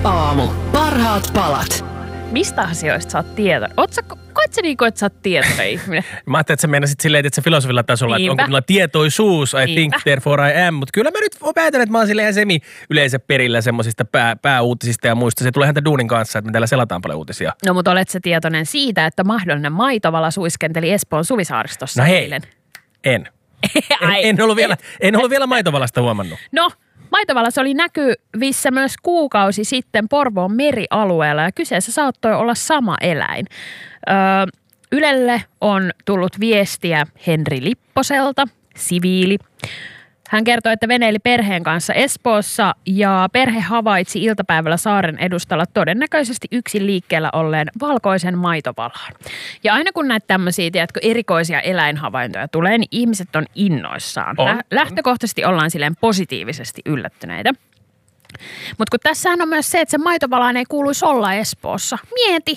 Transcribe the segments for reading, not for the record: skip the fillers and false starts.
aamu. Parhaat palat. Mistä asioista sä oot tietoinen? Koet sä niin kuin, että sä oot tietoinen ihminen? Mä ajattelin, että sä meinasit silleen, että se filosofilla tasolla, että onko minulla tietoisuus, I think, therefore I am. Mutta kyllä mä nyt päätän, että mä oon silleen semi-yleensä perillä semmosista pääuutisista ja muista. Se tulee häntä duunin kanssa, että me täällä selataan paljon uutisia. No, mutta olet sä tietoinen siitä, että mahdollinen maitovala suiskenteli Espoon Suvisaaristossa no hei, eilen? En ollut vielä maitovalasta huomannut. No, maitovalas oli näkyvissä myös kuukausi sitten Porvoon merialueella ja kyseessä saattoi olla sama eläin. Ylelle on tullut viestiä Henri Lipposelta, siviili. Hän kertoi, että veneili perheen kanssa Espoossa ja perhe havaitsi iltapäivällä saaren edustalla todennäköisesti yksin liikkeellä olleen valkoisen maitovalaan. Ja aina kun näitä tämmöisiä, tiedätkö, erikoisia eläinhavaintoja tulee, niin ihmiset on innoissaan. Lähtökohtaisesti ollaan silleen positiivisesti yllättyneitä. Mutta kun tässähän on myös se, että se maitovalaan ei kuuluisi olla Espoossa. Mieti!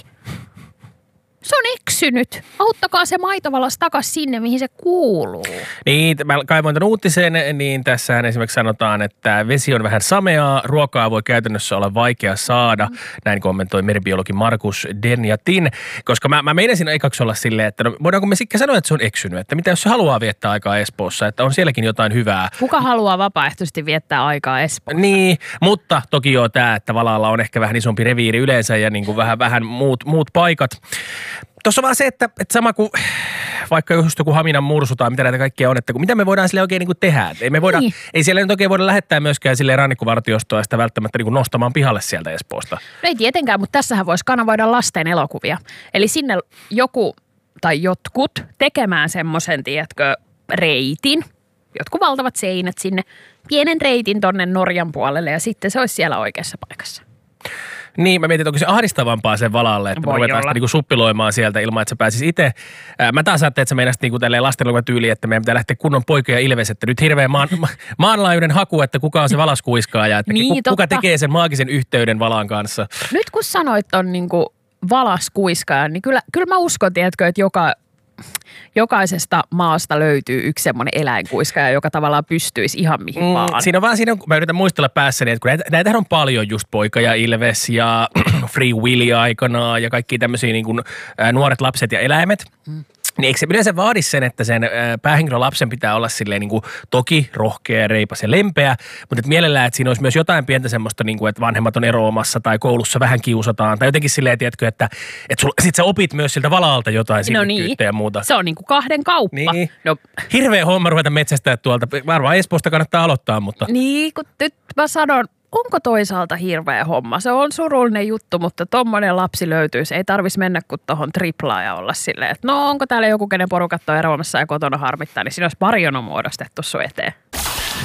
Se on eksynyt. Auttakaa se maitovalas takaisin sinne, mihin se kuuluu. Niin, mä kaivoin tämän uutisen, niin tässähän esimerkiksi sanotaan, että vesi on vähän sameaa, ruokaa voi käytännössä olla vaikea saada. Näin kommentoi meribiologi Markus Denjatin, koska mä meinasin ekaksi olla silleen, että no, voidaanko me sitten sanoa, että se on eksynyt, että mitä jos se haluaa viettää aikaa Espoossa, että on sielläkin jotain hyvää. Kuka haluaa vapaaehtoisesti viettää aikaa Espoossa? Niin, mutta toki joo tämä, että Valalla on ehkä vähän isompi reviiri yleensä ja niin kuin vähän muut paikat. Tuossa vaan se, että sama kuin vaikka just joku Haminan mursu tai mitä näitä kaikkia on, että mitä me voidaan sille oikein niin kuin tehdä. Ei siellä nyt oikein voida lähettää myöskään silleen rannikkovartiostoa sitä välttämättä niin kuin nostamaan pihalle sieltä Espoosta. No ei tietenkään, mutta tässähän voisi kanavoida lasten elokuvia. Eli sinne joku tai jotkut tekemään semmoisen, tiedätkö, reitin. Jotkut valtavat seinät sinne, pienen reitin tonne Norjan puolelle ja sitten se olisi siellä oikeassa paikassa. Niin, mä mietin, että onko se ahdistavampaa sen Valalle, että me ruvetaan sitä niinku suppiloimaan sieltä ilman, että sä pääsis itse. Mä taas ajattelin, että sä meinasit niinku tälleen lastenluokan tyyliin, että meidän pitää lähteä kunnon poika ja ilves, että nyt hirveä maanlaajuinen haku, että kuka on se valaskuiskaaja, että niin, kuka tekee sen maagisen yhteyden Valan kanssa. Nyt kun sanoit on niinku valaskuiskaaja, niin kyllä mä uskon, tiedätkö, että jokaisesta maasta löytyy yksi semmoinen eläinkuiskaaja, joka tavallaan pystyisi ihan mihin vaan. Siinä on, mä yritän muistella päässäni, että kun näitähän on paljon just poika ja ilves ja Free Willy aikanaan ja kaikki tämmöisiä niin kuin nuoret lapset ja eläimet. Niin eikö se yleensä vaadi sen, että sen päähenkilön lapsen pitää olla silleen niin kuin toki rohkea, reipas ja lempeä, mutta että mielellään, että siinä olisi myös jotain pientä semmoista, niin kuin, että vanhemmat on eroamassa tai koulussa vähän kiusataan tai jotenkin silleen, tiedätkö, että sit sä opit myös siltä Valalta jotain sinnikkyyttä ja muuta. Se on niin kuin kahden kauppa. Niin. No. Hirveä homma ruveta metsästää tuolta. Varmaan Espoosta kannattaa aloittaa, mutta. Niin, kun nyt mä sanon, onko toisaalta hirveä homma? Se on surullinen juttu, mutta tommoinen lapsi löytyisi. Ei tarvitsisi mennä kuin tohon triplaan ja olla silleen, että no onko täällä joku, kenen porukat on eroamassa ja kotona harmittaa, niin siinä olisi pari jono muodostettu sun eteen.